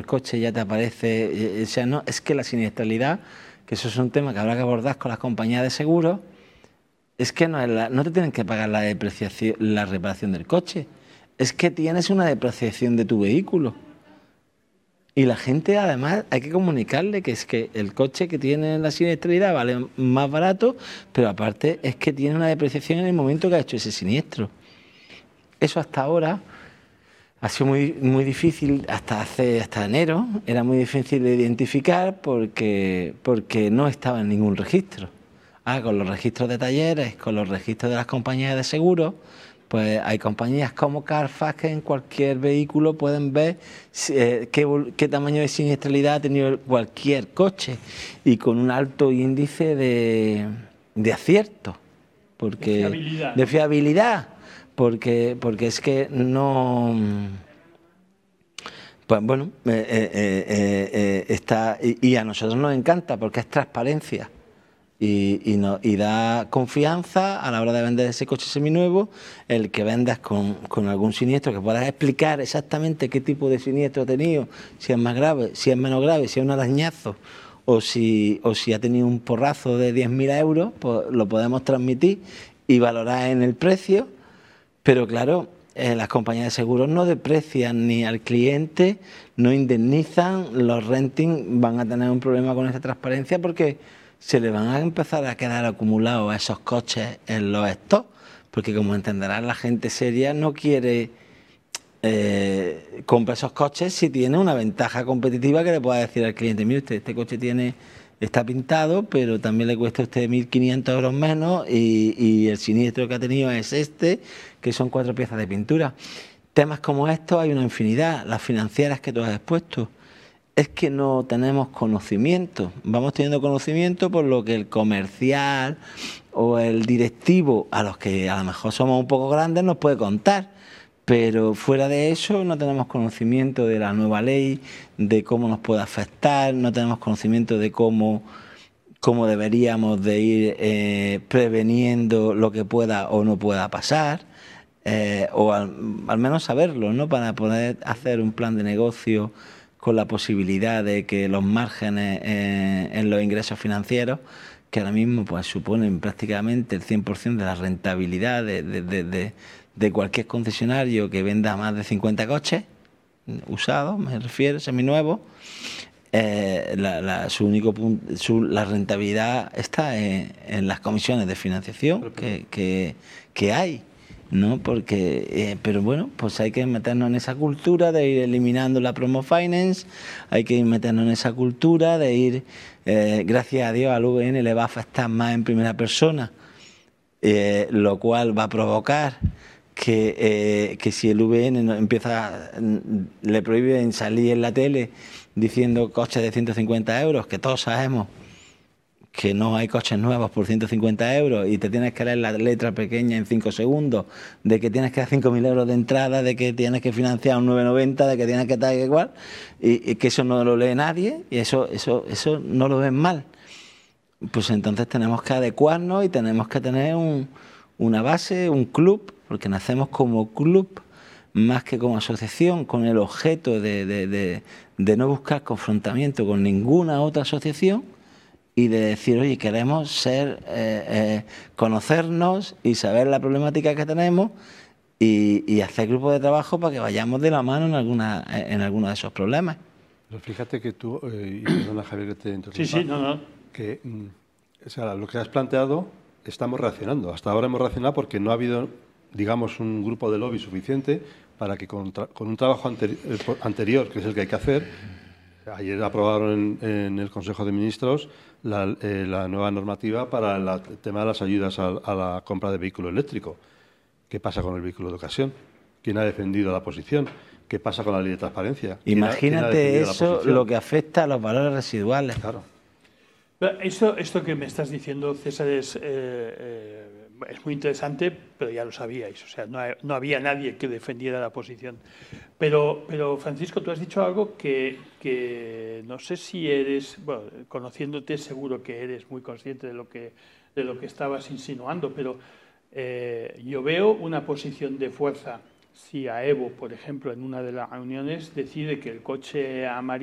coche ya te aparece, o sea, no, es que la siniestralidad, que eso es un tema que habrá que abordar con las compañías de seguros, es que no te tienen que pagar la depreciación, la reparación del coche, es que tienes una depreciación de tu vehículo. Y la gente, además, hay que comunicarle que es que el coche que tiene la siniestralidad vale más barato, pero aparte es que tiene una depreciación en el momento que ha hecho ese siniestro. Eso hasta ahora ha sido muy difícil, hasta enero, era muy difícil de identificar porque no estaba en ningún registro. Con los registros de talleres, con los registros de las compañías de seguros, pues hay compañías como Carfax que en cualquier vehículo pueden ver qué tamaño de siniestralidad ha tenido cualquier coche y con un alto índice de acierto, de fiabilidad, porque es que no... Pues bueno, está y a nosotros nos encanta porque es transparencia. Y da confianza a la hora de vender ese coche seminuevo, el que vendas con algún siniestro, que puedas explicar exactamente qué tipo de siniestro ha tenido, si es más grave, si es menos grave, si es un arañazo o si ha tenido un porrazo de 10.000 euros, pues lo podemos transmitir y valorar en el precio, pero claro, las compañías de seguros no deprecian ni al cliente, no indemnizan, los renting van a tener un problema con esta transparencia porque se le van a empezar a quedar acumulados esos coches en los stocks, porque como entenderán, la gente seria no quiere comprar esos coches si tiene una ventaja competitiva que le pueda decir al cliente: mire usted, este coche está pintado, pero también le cuesta a usted 1.500 euros menos y el siniestro que ha tenido es que son 4 piezas de pintura. Temas como estos hay una infinidad, las financieras que tú has expuesto. Es que no tenemos conocimiento, vamos teniendo conocimiento por lo que el comercial o el directivo, a los que a lo mejor somos un poco grandes, nos puede contar, pero fuera de eso no tenemos conocimiento de la nueva ley, de cómo nos puede afectar, no tenemos conocimiento de cómo deberíamos de ir preveniendo lo que pueda o no pueda pasar, o al menos saberlo, ¿no? Para poder hacer un plan de negocio con la posibilidad de que los márgenes en los ingresos financieros, que ahora mismo pues suponen prácticamente el 100% de la rentabilidad de cualquier concesionario que venda más de 50 coches usados, me refiero, seminuevos, la rentabilidad está en las comisiones de financiación que hay, ¿no? Porque, pero bueno, pues hay que meternos en esa cultura de ir eliminando la promo finance, hay que meternos en esa cultura de ir, gracias a Dios, al VN le va a afectar más en primera persona, lo cual va a provocar que si el VN le prohíben salir en la tele diciendo coches de 150 euros, que todos sabemos que no hay coches nuevos por 150 euros y te tienes que leer la letra pequeña en 5 segundos, de que tienes que dar 5.000 euros de entrada, de que tienes que financiar un 990, de que tienes que tal y igual, y que eso no lo lee nadie y eso no lo ven mal. Pues entonces tenemos que adecuarnos y tenemos que tener una base, un club, porque nacemos como club más que como asociación, con el objeto de no buscar confrontamiento con ninguna otra asociación y de decir, oye, queremos conocernos y saber la problemática que tenemos y hacer grupos de trabajo para que vayamos de la mano en alguno de esos problemas. Pero fíjate que tú, y perdona Javier que te interrumpa, sí, no. Que o sea, lo que has planteado estamos reaccionando. Hasta ahora hemos reaccionado porque no ha habido, digamos, un grupo de lobby suficiente para que con un trabajo anterior, que es el que hay que hacer. Ayer aprobaron en el Consejo de Ministros la nueva normativa para el tema de las ayudas a la compra de vehículo eléctrico. ¿Qué pasa con el vehículo de ocasión? ¿Quién ha defendido la posición? ¿Qué pasa con la ley de transparencia? Imagínate eso, lo que afecta a los valores residuales. Claro. Esto que me estás diciendo, César, es muy interesante, pero ya lo sabíais. O sea, no había nadie que defendiera la posición. Pero Francisco, tú has dicho algo que no sé si eres, bueno, conociéndote seguro que eres muy consciente de lo que estabas insinuando, pero yo veo una posición de fuerza si AEVO, por ejemplo, en una de las reuniones decide que el coche amarillo